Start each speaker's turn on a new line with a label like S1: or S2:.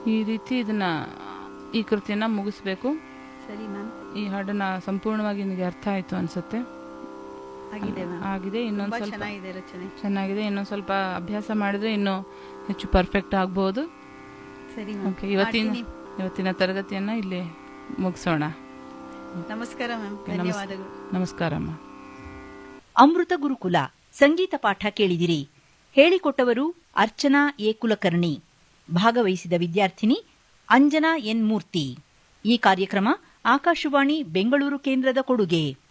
S1: ಈ ರೀತಿ ಈ ಕೃತಿಯನ್ನ ಮುಗಿಸ್ಬೇಕು.
S2: ಸರಿ ಮ್ಯಾಮ್.
S1: ಈ ಹಾಡನ್ನ ಸಂಪೂರ್ಣವಾಗಿ ನಿಮಗೆ ಅರ್ಥ ಆಯ್ತು ಅನ್ಸುತ್ತೆ. ಆಗಿದೆ. ಇನ್ನೊಂದು ಸ್ವಲ್ಪ
S2: ಚೆನ್ನಾಗಿದೆ ರಚನೆ.
S1: ಚೆನ್ನಾಗಿದೆ. ಇನ್ನೊಂದು ಸ್ವಲ್ಪ ಅಭ್ಯಾಸ ಮಾಡಿದ್ರೆ ಇನ್ನೂ ಹೆಚ್ಚು ಪರ್ಫೆಕ್ಟ್ ಆಗ್ಬಹುದು.
S2: ಸರಿ
S1: ಓಕೆ, ಇವತ್ತಿನ ತರಗತಿಯನ್ನ ಇಲ್ಲಿ ಮುಗಿಸೋಣ.
S2: ನಮಸ್ಕಾರ ಮ್ಯಾಮ್. ಧನ್ಯವಾದಗಳು.
S1: ನಮಸ್ಕಾರಮ್ಮ.
S3: ಅಮೃತ ಗುರುಕುಲ ಸಂಗೀತ ಪಾಠ ಕೇಳಿದಿರಿ. ಹೇಳಿಕೊಟ್ಟವರು ಅರ್ಚನಾ ಎ ಕುಲಕರ್ಣಿ. ಭಾಗವಹಿಸಿದ ವಿದ್ಯಾರ್ಥಿನಿ ಅಂಜನಾ ಎನ್ ಮೂರ್ತಿ. ಈ ಕಾರ್ಯಕ್ರಮ ಆಕಾಶವಾಣಿ ಬೆಂಗಳೂರು ಕೇಂದ್ರದ ಕೊಡುಗೆ.